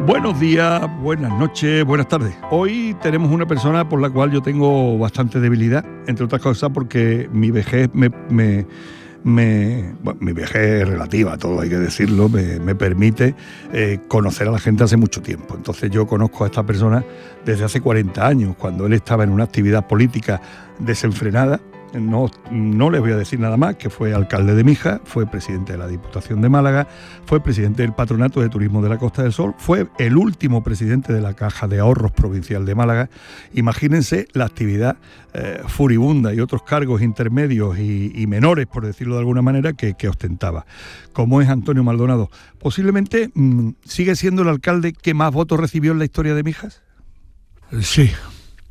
Buenos días, buenas noches, buenas tardes. Hoy tenemos una persona por la cual yo tengo bastante debilidad, entre otras cosas porque mi vejez mi vejez relativa, todo hay que decirlo, me permite conocer a la gente hace mucho tiempo. Entonces yo conozco a esta persona desde hace 40 años, cuando él estaba en una actividad política desenfrenada. No les voy a decir nada más, que fue alcalde de Mijas, fue presidente de la Diputación de Málaga, fue presidente del Patronato de Turismo de la Costa del Sol, fue el último presidente de la Caja de Ahorros Provincial de Málaga. Imagínense la actividad furibunda y otros cargos intermedios y menores, por decirlo de alguna manera, que ostentaba. Como es Antonio Maldonado, posiblemente sigue siendo el alcalde que más votos recibió en la historia de Mijas. Sí,